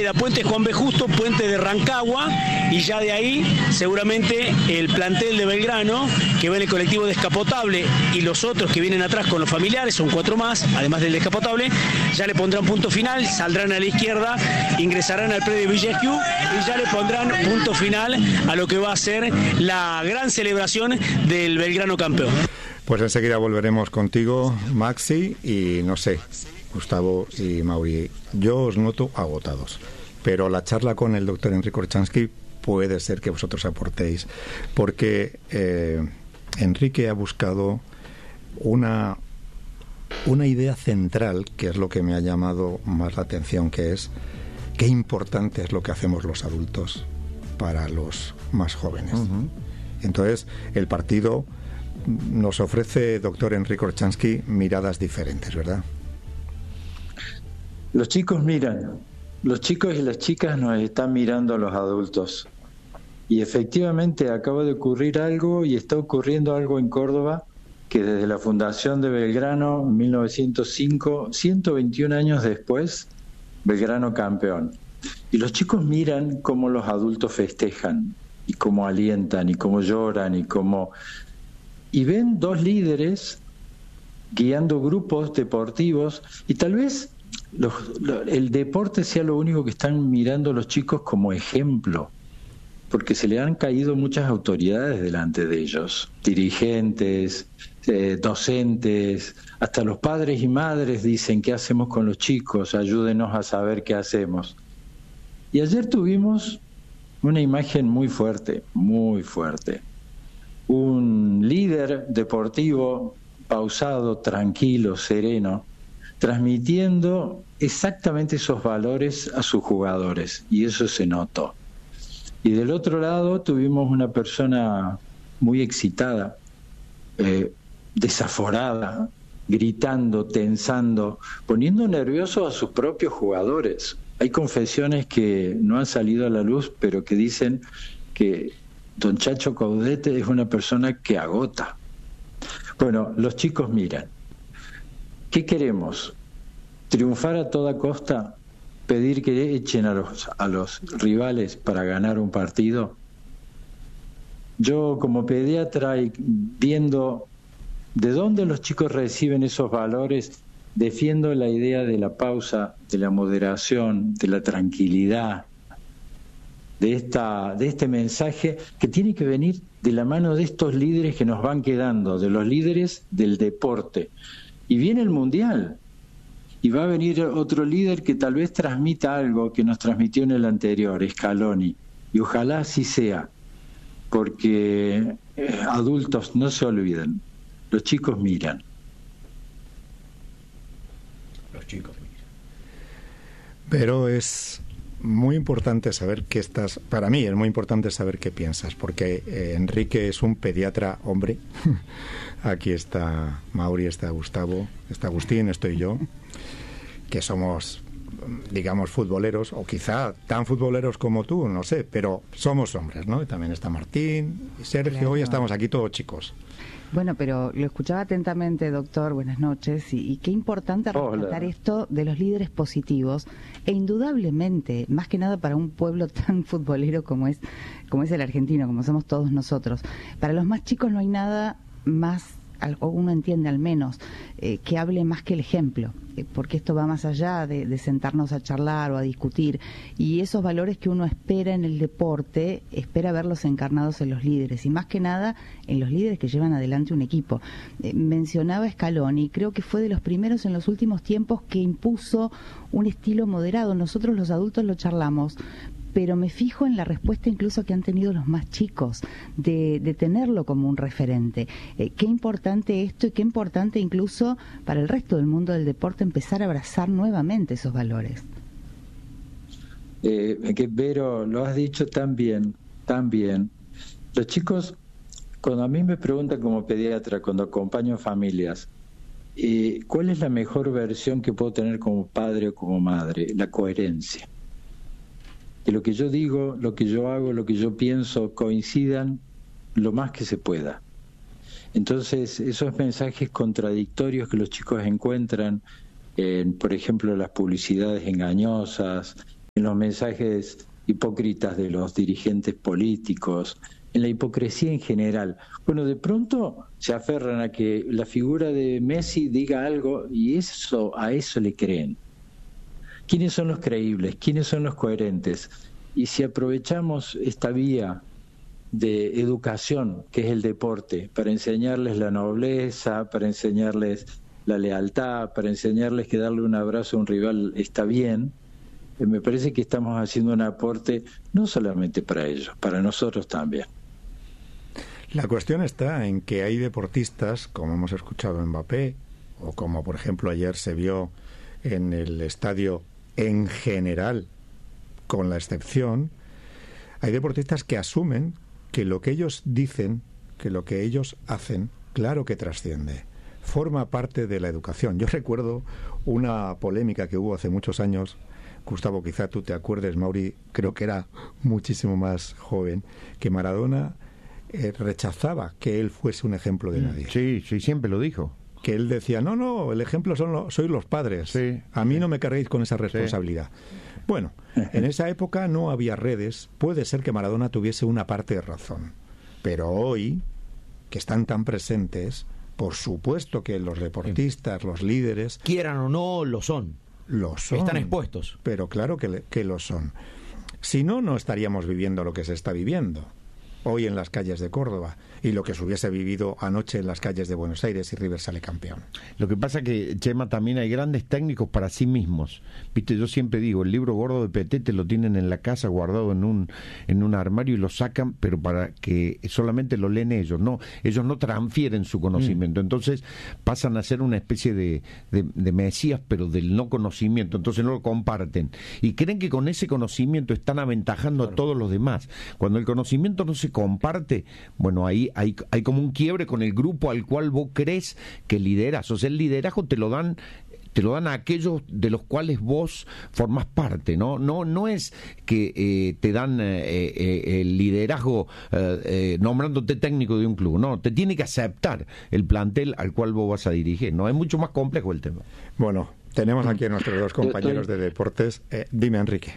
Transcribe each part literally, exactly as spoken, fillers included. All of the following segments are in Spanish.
queda Puente Juan B. Justo, Puente de Rancagua, y ya de ahí seguramente el plantel de Belgrano, que va en el colectivo Descapotable, y los otros que vienen atrás con los familiares, son cuatro más, además del Descapotable, ya le pondrán punto final, saldrán a la izquierda, ingresarán al predio Villescu y ya le pondrán punto final a lo que va a ser la gran celebración del Belgrano campeón. Pues enseguida volveremos contigo, Maxi, y no sé, Gustavo y Mauri, yo os noto agotados, pero la charla con el doctor Enrique Orchansky puede ser que vosotros aportéis, porque eh, Enrique ha buscado una, una idea central, que es lo que me ha llamado más la atención, que es qué importante es lo que hacemos los adultos para los más jóvenes. Uh-huh. Entonces, el partido nos ofrece, doctor Enrique Orchansky, miradas diferentes, ¿verdad? Los chicos miran, los chicos y las chicas nos están mirando a los adultos. Y efectivamente acaba de ocurrir algo, y está ocurriendo algo en Córdoba, que desde la fundación de Belgrano en mil novecientos cinco, ciento veintiún años después, Belgrano campeón. Y los chicos miran cómo los adultos festejan, y cómo alientan, y cómo lloran, y cómo... Y ven dos líderes guiando grupos deportivos, y tal vez los, lo, el deporte sea lo único que están mirando los chicos como ejemplo, porque se le han caído muchas autoridades delante de ellos, dirigentes, eh, docentes, hasta los padres y madres dicen: ¿qué hacemos con los chicos? Ayúdenos a saber qué hacemos. Y ayer tuvimos una imagen muy fuerte, muy fuerte. Un líder deportivo pausado, tranquilo, sereno, transmitiendo exactamente esos valores a sus jugadores, y eso se notó. Y del otro lado tuvimos una persona muy excitada, eh, desaforada, gritando, tensando, poniendo nerviosos a sus propios jugadores. Hay confesiones que no han salido a la luz, pero que dicen que don Chacho Caudete es una persona que agota. Bueno, los chicos miran. ¿Qué queremos? ¿Triunfar a toda costa? ¿Pedir que echen a los, a los rivales para ganar un partido? Yo, como pediatra, y viendo de dónde los chicos reciben esos valores, defiendo la idea de la pausa, de la moderación, de la tranquilidad, de esta, de este mensaje que tiene que venir de la mano de estos líderes que nos van quedando, de los líderes del deporte. Y viene el Mundial, y va a venir otro líder que tal vez transmita algo que nos transmitió en el anterior, Scaloni, y ojalá así sea, porque eh, adultos no se olviden, los chicos miran. Los chicos miran. Pero es muy importante saber qué estás, para mí es muy importante saber qué piensas, porque eh, Enrique es un pediatra hombre. Aquí está Mauri, está Gustavo, está Agustín, estoy yo, que somos, digamos, futboleros, o quizá tan futboleros como tú, no sé, pero somos hombres, ¿no? Y también está Martín y Sergio, claro. Hoy estamos aquí todos chicos. Bueno, pero lo escuchaba atentamente, doctor, buenas noches, y, y qué importante rescatar esto de los líderes positivos, e indudablemente, más que nada para un pueblo tan futbolero como es, como es el argentino, como somos todos nosotros, para los más chicos no hay nada más, o uno entiende al menos, eh, que hable más que el ejemplo, eh, porque esto va más allá de, de sentarnos a charlar o a discutir, y esos valores que uno espera en el deporte, espera verlos encarnados en los líderes, y más que nada en los líderes que llevan adelante un equipo. Eh, mencionaba Scaloni, creo que fue de los primeros en los últimos tiempos que impuso un estilo moderado. Nosotros los adultos lo charlamos, pero me fijo en la respuesta incluso que han tenido los más chicos, de, de tenerlo como un referente. Eh, qué importante esto, y qué importante incluso para el resto del mundo del deporte empezar a abrazar nuevamente esos valores. Eh, que Vero, lo has dicho tan bien, tan bien. Los chicos, cuando a mí me preguntan como pediatra, cuando acompaño familias, eh, ¿cuál es la mejor versión que puedo tener como padre o como madre? La coherencia. Que lo que yo digo, lo que yo hago, lo que yo pienso coincidan lo más que se pueda. Entonces, esos mensajes contradictorios que los chicos encuentran en, por ejemplo, las publicidades engañosas, en los mensajes hipócritas de los dirigentes políticos, en la hipocresía en general. Bueno, de pronto se aferran a que la figura de Messi diga algo y eso a eso le creen. ¿Quiénes son los creíbles? ¿Quiénes son los coherentes? Y si aprovechamos esta vía de educación, que es el deporte, para enseñarles la nobleza, para enseñarles la lealtad, para enseñarles que darle un abrazo a un rival está bien, eh, me parece que estamos haciendo un aporte no solamente para ellos, para nosotros también. La cuestión está en que hay deportistas, como hemos escuchado en Mbappé, o como por ejemplo ayer se vio en el estadio en general, con la excepción, hay deportistas que asumen que lo que ellos dicen, que lo que ellos hacen, claro que trasciende, forma parte de la educación. Yo recuerdo una polémica que hubo hace muchos años, Gustavo, quizá tú te acuerdes, Mauri, creo que era muchísimo más joven, que Maradona eh, rechazaba que él fuese un ejemplo de nadie. Sí, sí, siempre lo dijo. Que él decía, no, no, el ejemplo son lo, sois los padres, sí, a mí sí. no me carguéis con esa responsabilidad. Sí. Bueno, en esa época no había redes, puede ser que Maradona tuviese una parte de razón, pero hoy, que están tan presentes, por supuesto que los deportistas, los líderes... Quieran o no, lo son. Lo son. Están expuestos. Pero claro que, le, que lo son. Si no, no estaríamos viviendo lo que se está viviendo hoy en las calles de Córdoba y lo que se hubiese vivido anoche en las calles de Buenos Aires si River sale campeón. Lo que pasa que, Chema, también hay grandes técnicos para sí mismos. Viste, yo siempre digo, el libro gordo de Petete lo tienen en la casa guardado en un en un armario y lo sacan, pero para que solamente lo leen ellos, no, ellos no transfieren su conocimiento, mm. entonces pasan a ser una especie de, de, de mesías, pero del no conocimiento, entonces no lo comparten y creen que con ese conocimiento están aventajando claro. a todos los demás. Cuando el conocimiento no se comparte, bueno, ahí hay, hay como un quiebre con el grupo al cual vos crees que lideras. O sea, el liderazgo te lo dan te lo dan a aquellos de los cuales vos formás parte, ¿no? No, no es que eh, te dan eh, eh, el liderazgo eh, eh, nombrándote técnico de un club, no, te tiene que aceptar el plantel al cual vos vas a dirigir, ¿no? Es mucho más complejo el tema. Bueno, tenemos aquí a nuestros dos compañeros de deportes. Eh, dime, Enrique.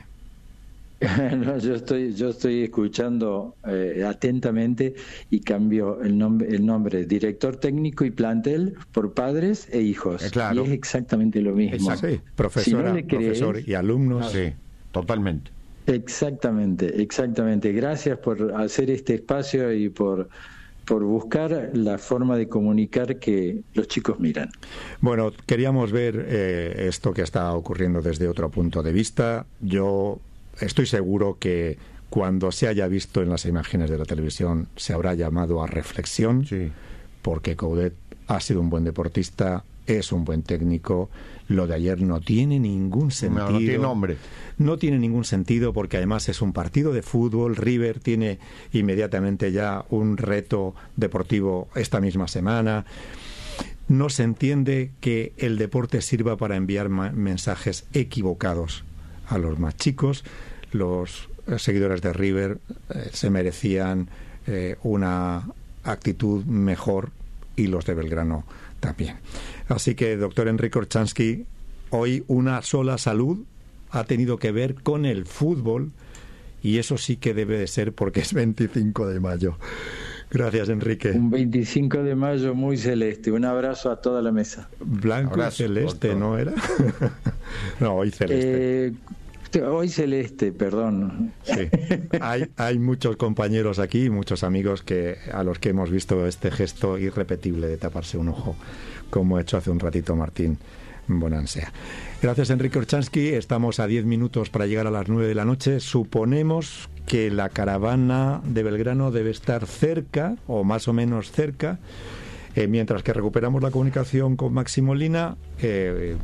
No, yo estoy yo estoy escuchando eh, atentamente y cambio el nombre el nombre director técnico y plantel por padres e hijos. Eh, claro. Y es exactamente lo mismo. Exacto. Sí, profesora, si no le crees, profesor y alumnos. Sí, totalmente. Exactamente, exactamente. Gracias por hacer este espacio y por por buscar la forma de comunicar que los chicos miran. Bueno, queríamos ver eh, esto que está ocurriendo desde otro punto de vista. Yo estoy seguro que cuando se haya visto en las imágenes de la televisión se habrá llamado a reflexión, sí. porque Coudet ha sido un buen deportista, es un buen técnico. Lo de ayer no tiene ningún sentido. No, no tiene nombre. No tiene ningún sentido porque además es un partido de fútbol. River tiene inmediatamente ya un reto deportivo esta misma semana. No se entiende que el deporte sirva para enviar mensajes equivocados a los más chicos. Los seguidores de River eh, se merecían eh, una actitud mejor y los de Belgrano también. Así que, doctor Enrique Orchansky, hoy una sola salud ha tenido que ver con el fútbol y eso sí que debe de ser porque es veinticinco de mayo. Gracias, Enrique. Un veinticinco de mayo muy celeste. Un abrazo a toda la mesa. Blanco y celeste, ¿no era? No, hoy celeste. Eh, hoy celeste, perdón. Sí. Hay, hay muchos compañeros aquí, muchos amigos que a los que hemos visto este gesto irrepetible de taparse un ojo, como ha hecho hace un ratito Martín Bonansea. Gracias, Enrique Orchansky. Estamos a diez minutos para llegar a las nueve de la noche. Suponemos que la caravana de Belgrano debe estar cerca, o más o menos cerca, eh, mientras que recuperamos la comunicación con Maxi Molina. Eh,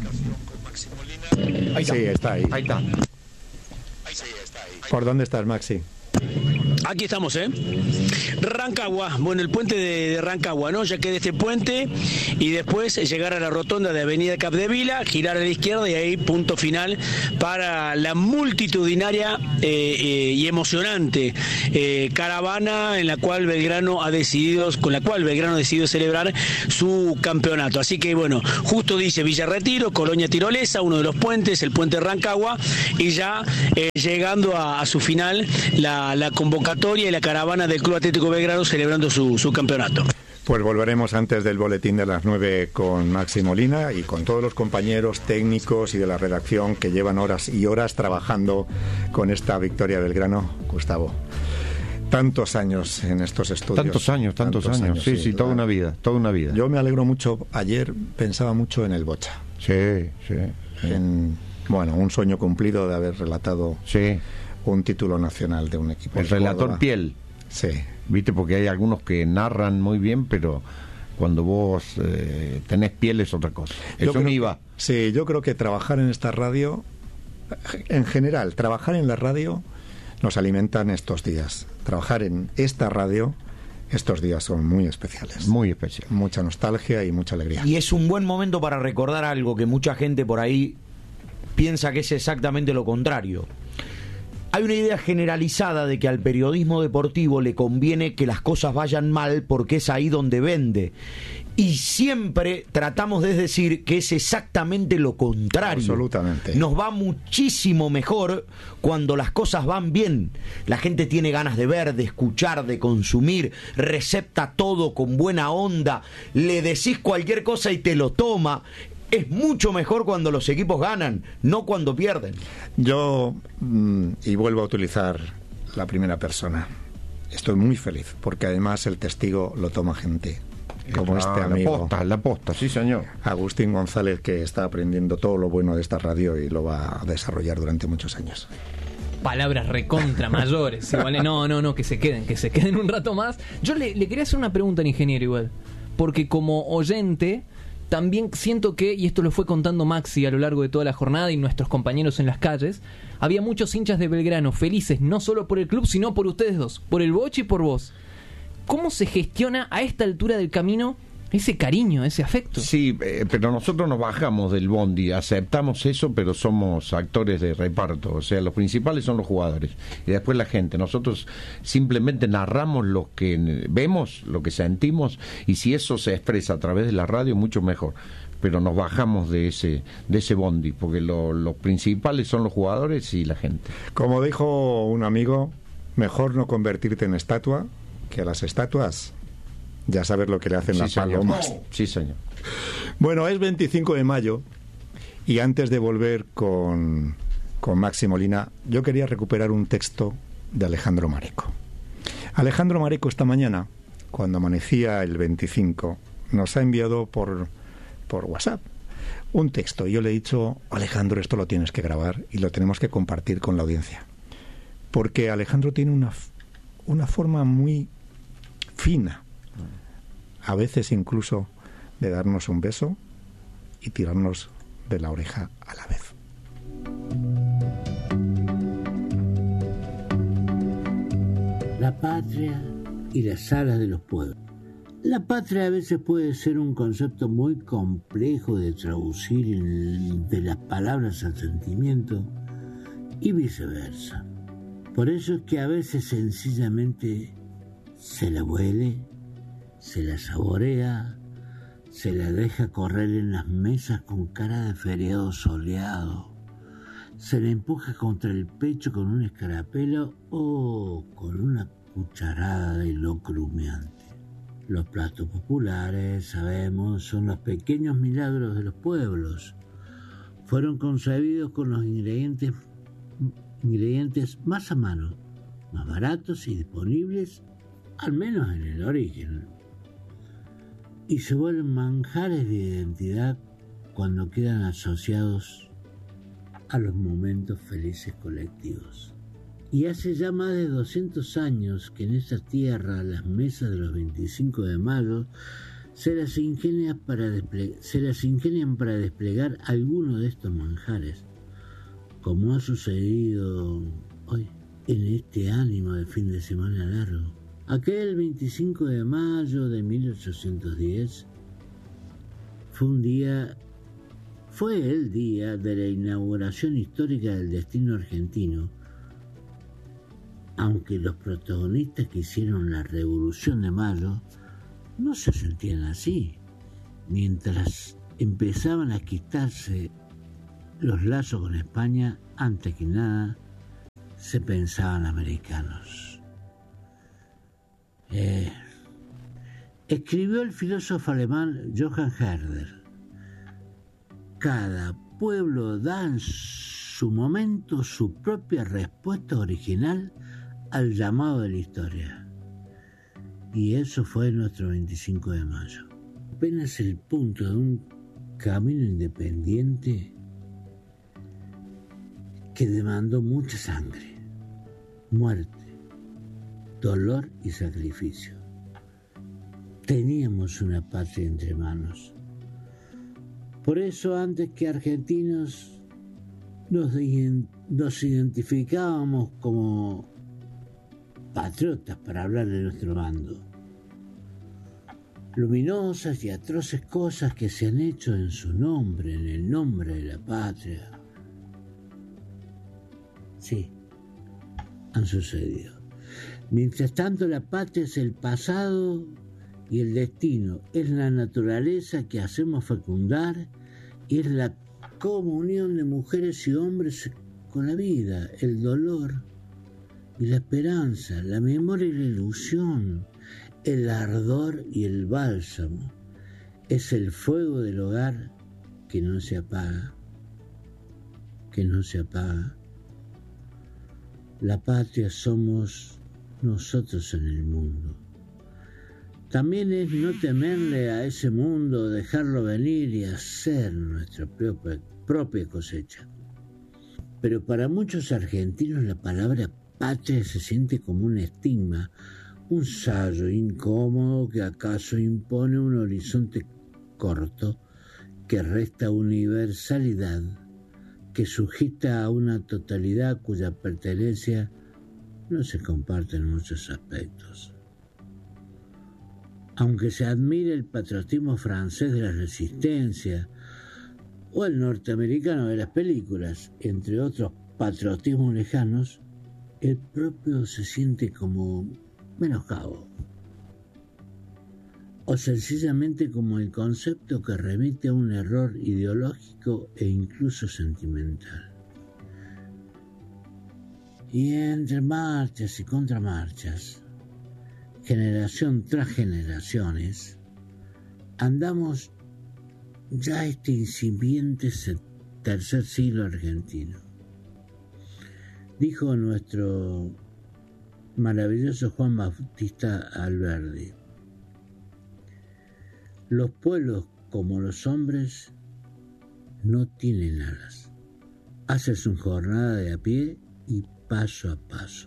ahí está. Sí, está ahí. Ahí está. ¿Por dónde estás, Maxi? Aquí estamos, ¿eh? Rancagua, bueno, el puente de, de Rancagua, ¿no? Ya queda este puente y después llegar a la rotonda de Avenida Capdevila, girar a la izquierda y ahí punto final para la multitudinaria eh, eh, y emocionante eh, caravana en la cual Belgrano ha decidido, con la cual Belgrano ha decidido celebrar su campeonato. Así que bueno, justo dice Villa Retiro, Colonia Tirolesa, uno de los puentes, el puente Rancagua, y ya eh, llegando a, a su final la, la convocatoria y la caravana del Club Atlético Belgrano celebrando su, su campeonato. Pues volveremos antes del boletín de las nueve con Maxi Molina y con todos los compañeros técnicos y de la redacción que llevan horas y horas trabajando con esta victoria de Belgrano. Gustavo, tantos años en estos estudios. Tantos años, tantos, tantos años. años. Sí, sí, sí, toda una vida, toda una vida. Yo me alegro mucho. Ayer pensaba mucho en el Bocha. Sí, sí. sí. En, bueno, un sueño cumplido de haber relatado sí. un título nacional de un equipo. El relator Piel. Sí. Viste, porque hay algunos que narran muy bien, pero cuando vos eh, tenés piel es otra cosa. Eso me iba. Sí, yo creo que trabajar en esta radio, en general, trabajar en la radio nos alimentan estos días. Trabajar en esta radio estos días son muy especiales. Muy especiales. Mucha nostalgia y mucha alegría. Y es un buen momento para recordar algo que mucha gente por ahí piensa que es exactamente lo contrario. Hay una idea generalizada de que al periodismo deportivo le conviene que las cosas vayan mal porque es ahí donde vende. Y siempre tratamos de decir que es exactamente lo contrario. Absolutamente. Nos va muchísimo mejor cuando las cosas van bien. La gente tiene ganas de ver, de escuchar, de consumir, recepta todo con buena onda, le decís cualquier cosa y te lo toma. Es mucho mejor cuando los equipos ganan, no cuando pierden. Yo, y vuelvo a utilizar la primera persona, estoy muy feliz, porque además el testigo lo toma gente como ah, este amigo. La posta, la posta, sí señor. Agustín González, que está aprendiendo todo lo bueno de esta radio y lo va a desarrollar durante muchos años. Palabras recontra mayores. Igual, no, no, no, que se queden, que se queden un rato más. Yo le, le quería hacer una pregunta al ingeniero igual, porque como oyente también siento que, y esto lo fue contando Maxi a lo largo de toda la jornada y nuestros compañeros en las calles, había muchos hinchas de Belgrano felices, no solo por el club, sino por ustedes dos, por el Bocha y por vos. ¿Cómo se gestiona a esta altura del camino ese cariño, ese afecto? Sí, eh, pero nosotros nos bajamos del bondi, aceptamos eso, pero somos actores de reparto, o sea, los principales son los jugadores y después la gente. Nosotros simplemente narramos lo que vemos, lo que sentimos, y si eso se expresa a través de la radio, mucho mejor. Pero nos bajamos de ese de ese bondi, porque lo, los principales son los jugadores y la gente. Como dijo un amigo, mejor no convertirte en estatua que a las estatuas ya sabes lo que le hacen sí, las señor. palomas. Sí, señor. Bueno, es veinticinco de mayo y antes de volver con, con Maxi Molina, yo quería recuperar un texto de Alejandro Mareco. Alejandro Mareco esta mañana, cuando amanecía el veinticinco, nos ha enviado por, por WhatsApp un texto. Y yo le he dicho, Alejandro, esto lo tienes que grabar y lo tenemos que compartir con la audiencia. Porque Alejandro tiene una, una forma muy fina, a veces incluso de darnos un beso y tirarnos de la oreja a la vez. La patria y las alas de los pueblos. La patria a veces puede ser un concepto muy complejo de traducir de las palabras al sentimiento y viceversa. Por eso es que a veces sencillamente se la huele, se la saborea, se la deja correr en las mesas con cara de feriado soleado, se la empuja contra el pecho con un escarapelo o con una cucharada de locro humeante. Los platos populares, sabemos, son los pequeños milagros de los pueblos. Fueron concebidos con los ingredientes, ingredientes más a mano, más baratos y disponibles, al menos en el origen. Y se vuelven manjares de identidad cuando quedan asociados a los momentos felices colectivos. Y hace ya más de doscientos años que en esta tierra las mesas de los veinticinco de mayo se las ingenian para, desple- se las ingenian para desplegar alguno de estos manjares, como ha sucedido hoy en este ánimo de fin de semana largo. Aquel veinticinco de mayo de mil ochocientos diez fue un día, fue el día de la inauguración histórica del destino argentino, aunque los protagonistas que hicieron la Revolución de Mayo no se sentían así. Mientras empezaban a quitarse los lazos con España, antes que nada se pensaban americanos. Eh, escribió el filósofo alemán Johann Herder: cada pueblo da en su momento su propia respuesta original al llamado de la historia. Y eso fue nuestro veinticinco de mayo. Apenas el punto de un camino independiente que demandó mucha sangre, muerte, dolor y sacrificio. Teníamos una patria entre manos. Por eso, antes que argentinos, nos, nos identificábamos como patriotas para hablar de nuestro bando. Luminosas y atroces cosas que se han hecho en su nombre, en el nombre de la patria. Sí, han sucedido. Mientras tanto, la patria es el pasado y el destino es la naturaleza que hacemos fecundar y es la comunión de mujeres y hombres con la vida, el dolor y la esperanza, la memoria y la ilusión, el ardor y el bálsamo. Es el fuego del hogar que no se apaga, que no se apaga. La patria somos nosotros en el mundo. También es no temerle a ese mundo, dejarlo venir y hacer nuestra propia, propia cosecha. Pero para muchos argentinos la palabra patria se siente como un estigma, un sayo incómodo que acaso impone un horizonte corto que resta universalidad, que sujeta a una totalidad cuya pertenencia no se comparte en muchos aspectos. Aunque se admire el patriotismo francés de la Resistencia o el norteamericano de las películas, entre otros patriotismos lejanos, el propio se siente como menoscabo, o sencillamente como el concepto que remite a un error ideológico e incluso sentimental. Y entre marchas y contramarchas, generación tras generaciones, andamos ya este incipiente tercer siglo argentino. Dijo nuestro maravilloso Juan Bautista Alberdi: los pueblos, como los hombres, no tienen alas. Hacen su jornada de a pie y paso a paso.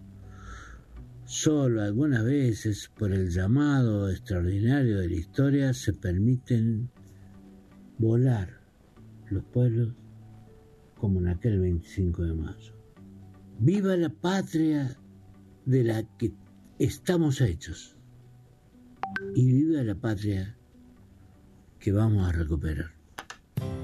Solo algunas veces, por el llamado extraordinario de la historia, se permiten volar los pueblos, como en aquel veinticinco de mayo. ¡Viva la patria de la que estamos hechos! Y viva la patria que vamos a recuperar.